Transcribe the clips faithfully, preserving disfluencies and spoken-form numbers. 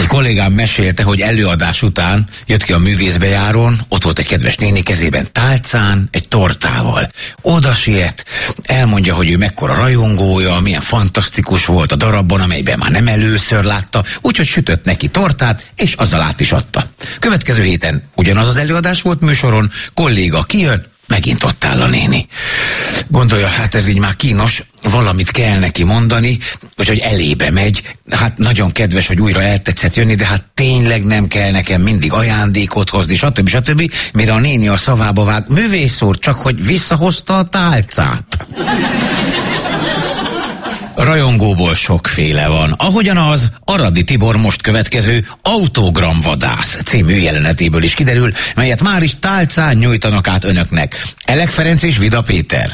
Egy kollégám mesélte, hogy előadás után jött ki a művészbejárón, ott volt egy kedves néni kezében tálcán, egy tortával. Oda siet, elmondja, hogy ő mekkora rajongója, milyen fantasztikus volt a darabban, amelyben már nem először látta, úgyhogy sütött neki tortát, és azzal át is adta. Következő héten ugyanaz az előadás volt műsoron, kolléga kijön, megint ott áll a néni. Gondolja, hát ez így már kínos, valamit kell neki mondani, úgyhogy elébe megy. Hát nagyon kedves, hogy újra eltetszett jönni, de hát tényleg nem kell nekem mindig ajándékot hozni, stb. stb. Mire a néni a szavába vág, művész úr, csak hogy visszahozta a tálcát. Rajongóból sokféle van. Ahogyan az Aradi Tibor most következő Autogramvadász című jelenetéből is kiderül, melyet már is tálcán nyújtanak át önöknek. Elek Ferenc és Vida Péter.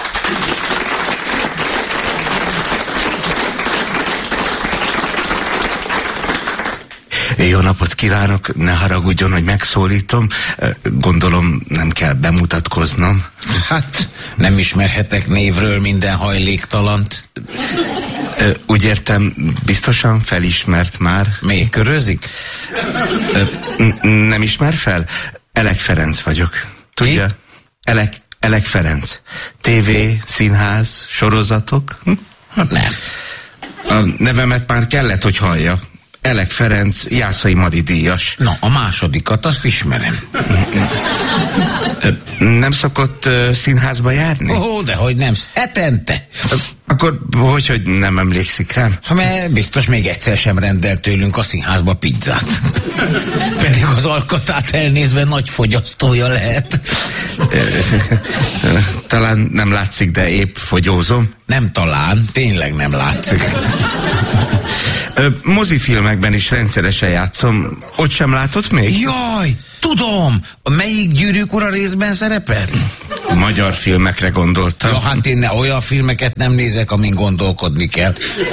Jó napot kívánok, ne haragudjon, hogy megszólítom. Gondolom nem kell bemutatkoznom. Hát, nem ismerhetek névről minden hajléktalant. Úgy értem, biztosan felismert már. Még körözik? Nem ismer fel? Elek Ferenc vagyok. Tudja? Elek, Elek Ferenc. Tévé, színház, sorozatok? Hm? Hát nem. A nevemet már kellett, hogy hallja. Elek Ferenc, Jászai Mari díjas. Na, a másodikat azt ismerem. Nem szokott uh, színházba járni? Ó, dehogy nem, hetente. Akkor hogy, hogy nem emlékszik rám? Ha mert biztos még egyszer sem rendelt tőlünk a színházba pizzát. Pedig az alkatát elnézve nagy fogyasztója lehet. Talán nem látszik, de épp fogyózom. Nem talán, tényleg nem látszik. Mozifilmekben is rendszeresen játszom. Ott sem látott még? Jaj, tudom! Melyik Gyűrűk ura részben szerepelt? Magyar filmekre gondoltam. Ja, hát én ne olyan filmeket nem nézek, amin gondolkodni kell.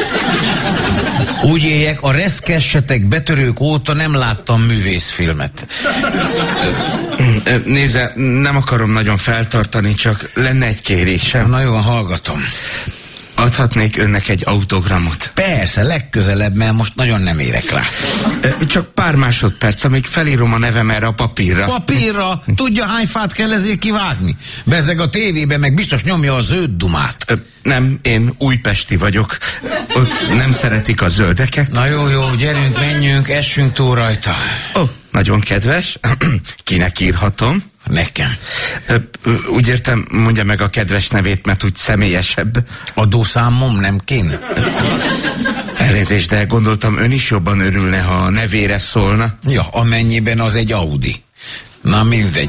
Úgy éljek, a reszkessetek betörők óta nem láttam művészfilmet. Nézze, nem akarom nagyon feltartani, csak lenne egy kérésem. Na jó, hallgatom. Adhatnék önnek egy autogramot? Persze, legközelebb, mert most nagyon nem érek rá. Csak pár másodperc, amíg felírom a nevem erre a papírra. Papírra? Tudja, hány fát kell ezért kivágni? Bezzeg a tévében meg biztos nyomja a zöld dumát. Nem, én újpesti vagyok. Ott nem szeretik a zöldeket. Na jó, jó, gyerünk, menjünk, essünk túl rajta. Ó, oh, nagyon kedves. Kinek írhatom? Nekem. Úgy értem, mondja meg a kedves nevét, mert úgy személyesebb. Adószámom nem kéne? Elnézést, de gondoltam, ön is jobban örülne, ha a nevére szólna. Ja, amennyiben az egy Audi. Na mindegy.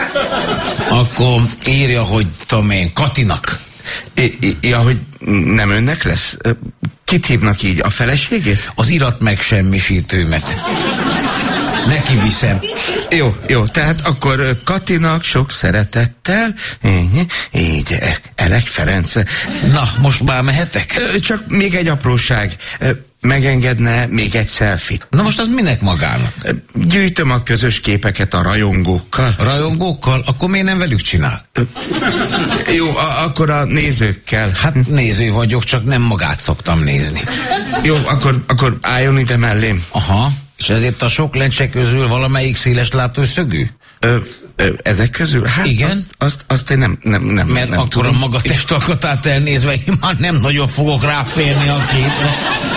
Akkor írja, hogy tudom én, Katinak. I, I, ja, hogy nem önnek lesz? Kit hívnak így? A feleségét? Az irat megsemmisítőmet. Neki viszem. Jó, jó, tehát akkor Katinak sok szeretettel, így, így Elek Ferenc. Na, most már mehetek? Csak még egy apróság. Megengedne még egy selfit? Na most az minek magának? Gyűjtöm a közös képeket a rajongókkal. Rajongókkal? Akkor miért nem velük csinál? Jó, a, akkor a nézőkkel. Hát néző vagyok, csak nem magát szoktam nézni. Jó, akkor, akkor álljon ide mellém. Aha. És ezért a sok lencse közül valamelyik széles látószögű? Ö, ö, ezek közül? Hát igen? Azt, azt, azt én nem, nem, nem, Mert nem akkor tudom. a maga testalkatát elnézve én már nem nagyon fogok ráférni a képre.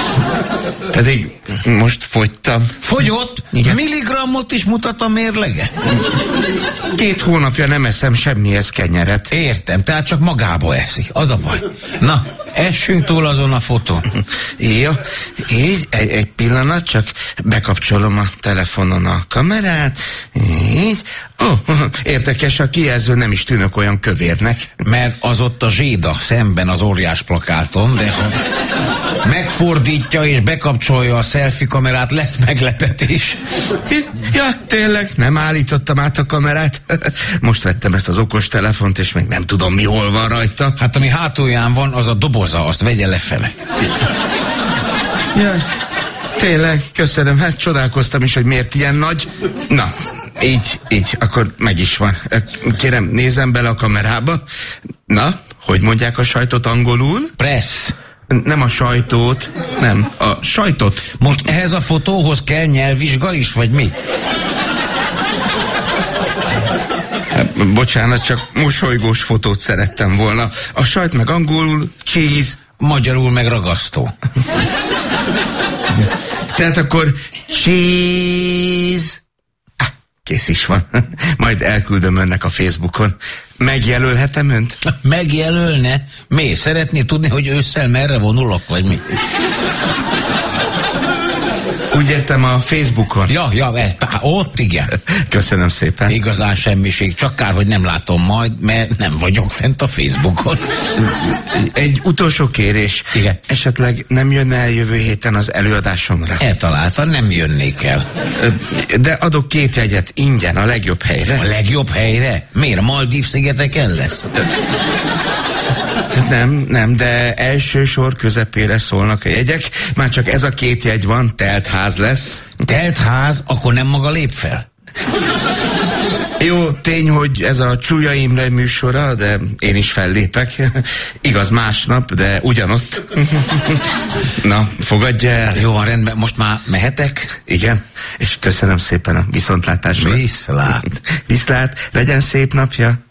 Pedig most fogytam. Fogyott? Igen. Milligrammot is mutat a mérlege? Két hónapja nem eszem semmihez kenyeret. Értem, tehát csak magába eszi. Az a baj. Na, essünk túl azon a fotón. Jó, így, egy, egy pillanat, csak bekapcsolom a telefonon a kamerát. Így. Ó, oh, érdekes, a kijelző nem is tűnök olyan kövérnek. Mert az ott a zséda szemben az óriás plakáton, de ha megfordítja és bekapcsolja a selfie kamerát, lesz meglepetés. Ja, tényleg, nem állítottam át a kamerát. Most vettem ezt az okos telefont, és még nem tudom, mi hol van rajta. Hát ami hátulján van, az a doboza, azt vegye lefele. Ja, tényleg, köszönöm. Hát csodálkoztam is, hogy miért ilyen nagy. Na, így, így, akkor meg is van. Kérem, nézem bele a kamerába. Na, hogy mondják a sajtot angolul? Press. Nem a sajtót, nem, a sajtot. Most ehhez a fotóhoz kell nyelvvizsga is, vagy mi? Bocsánat, csak mosolygós fotót szerettem volna. A sajt meg angolul cheese. Magyarul meg ragasztó. Tehát akkor cheese. Ah, kész is van. Majd elküldöm önnek a Facebookon. Megjelölhetem önt? Megjelölne? Mi? Szeretné tudni, hogy ősszel merre vonulok, vagy mi? Úgy értem, a Facebookon. Ja, ja, ez, ott igen. Köszönöm szépen. Igazán semmiség, csak kár, hogy nem látom majd, mert nem vagyok fent a Facebookon. Egy utolsó kérés. Igen. Esetleg nem jönne el jövő héten az előadásomra? Eltalálta, nem jönnék el. De adok két jegyet ingyen a legjobb helyre. A legjobb helyre? Miért? A Maldív-szigeteken lesz? Nem, nem, de első sor közepére szólnak a jegyek. Már csak ez a két jegy van, telt ház lesz. Telt ház? Akkor nem maga lép fel? Jó, tény, hogy ez a Csúlya Imre műsora, de én is fellépek. Igaz, másnap, de ugyanott. Na, fogadja el. Jó, van, rendben. Most már mehetek? Igen, és köszönöm szépen a viszontlátásra. Viszlát. Viszlát, legyen szép napja.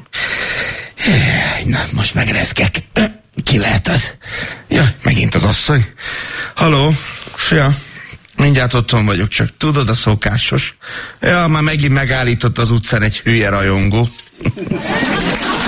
Na, most megrezkek. Ki lehet az? Ja, megint az asszony. Haló, szia. Mindjárt otthon vagyok, csak tudod, a szokásos. Ja, már megint megállított az utcán egy hülye rajongó.